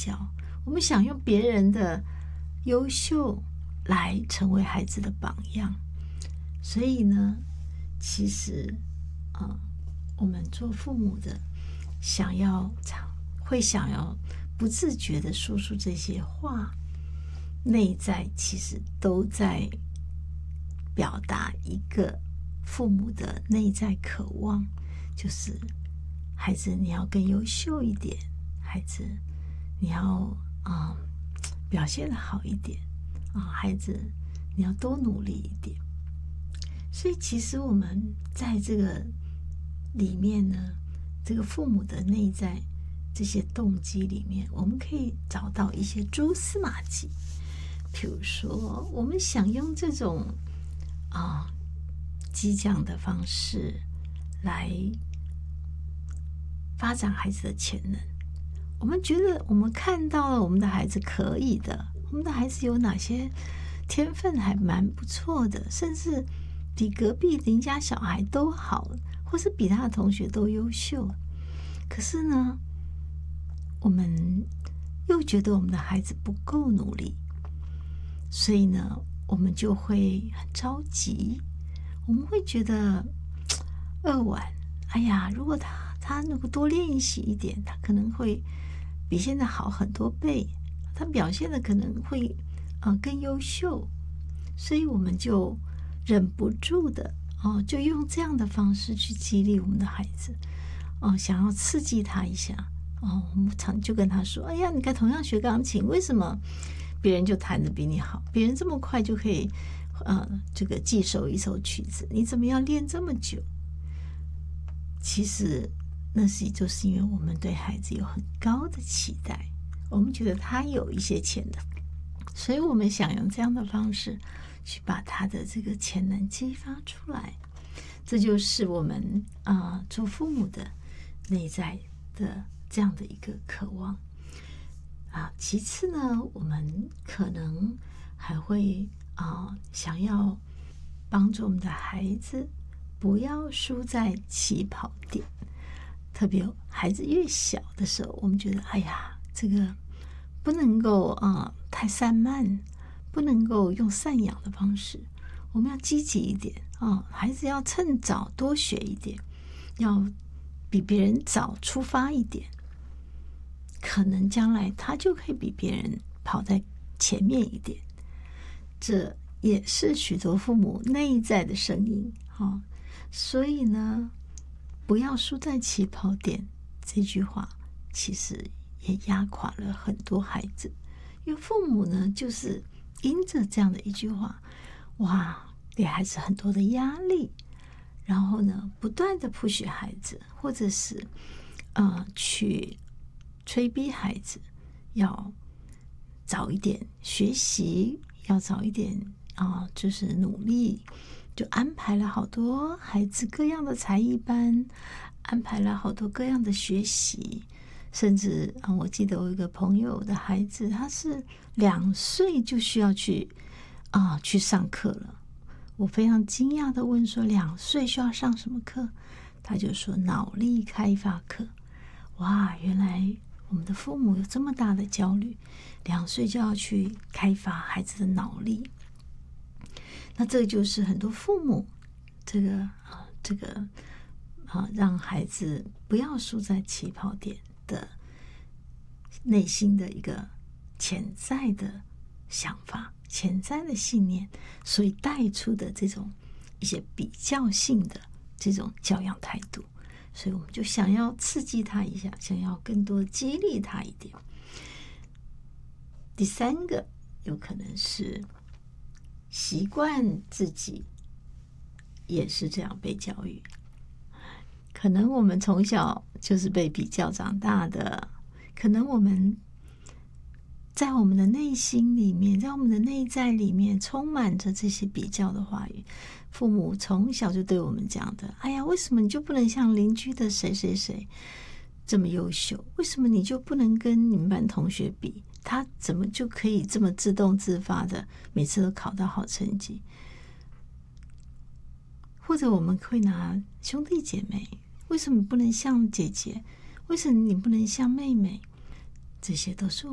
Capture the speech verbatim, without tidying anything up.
较，我们想用别人的优秀来成为孩子的榜样。所以呢，其实呃，我们做父母的想要会想要不自觉的说出这些话，内在其实都在表达一个父母的内在渴望，就是孩子你要更优秀一点，孩子你要啊、嗯、表现得好一点啊，孩子你要多努力一点。所以其实我们在这个里面呢，这个父母的内在这些动机里面，我们可以找到一些蛛丝马迹。比如说我们想用这种啊激将的方式来发展孩子的潜能，我们觉得我们看到了我们的孩子可以的，我们的孩子有哪些天分还蛮不错的，甚至比隔壁邻家小孩都好，或是比他的同学都优秀。可是呢，我们又觉得我们的孩子不够努力，所以呢，我们就会很着急，我们会觉得扼腕，哎呀，如果他他如果多练习一点，他可能会比现在好很多倍，他表现的可能会呃更优秀，所以我们就忍不住的哦，就用这样的方式去激励我们的孩子哦，想要刺激他一下哦。我们常就跟他说：“哎呀，你看同样学钢琴，为什么别人就弹得比你好？别人这么快就可以呃这个记熟一首曲子，你怎么要练这么久？”其实那是就是因为我们对孩子有很高的期待，我们觉得他有一些潜能，所以我们想用这样的方式去把他的这个潜能激发出来。这就是我们啊、呃、做父母的内在的这样的一个渴望啊。其次呢，我们可能还会啊、呃、想要帮助我们的孩子不要输在起跑点。特别孩子越小的时候，我们觉得哎呀，这个不能够啊、呃、太散漫，不能够用散养的方式，我们要积极一点啊、哦！孩子要趁早多学一点，要比别人早出发一点，可能将来他就可以比别人跑在前面一点。这也是许多父母内在的声音啊、哦！所以呢，不要输在起跑点这句话，其实也压垮了很多孩子，因为父母呢，就是因着这样的一句话，哇，给孩子很多的压力，然后呢，不断的 push 孩子，或者是呃，去催逼孩子要早一点学习，要早一点啊、呃，就是努力，就安排了好多孩子各样的才艺班，安排了好多各样的学习。甚至啊，我记得我有一个朋友的孩子，他是两岁就需要去啊去上课了。我非常惊讶的问说：“两岁需要上什么课？”他就说：“脑力开发课。”哇，原来我们的父母有这么大的焦虑，两岁就要去开发孩子的脑力。那这就是很多父母这个啊这个啊让孩子不要输在起跑点的内心的一个潜在的想法、潜在的信念，所以带出的这种一些比较性的这种教养态度，所以我们就想要刺激他一下，想要更多激励他一点。第三个有可能是习惯自己也是这样被教育，可能我们从小就是被比较长大的，可能我们在我们的内心里面，在我们的内在里面充满着这些比较的话语。父母从小就对我们讲的，哎呀，为什么你就不能像邻居的谁谁谁这么优秀？为什么你就不能跟你们班同学比？他怎么就可以这么自动自发的每次都考到好成绩？或者我们会拿兄弟姐妹，为什么你不能像姐姐？为什么你不能像妹妹？这些都是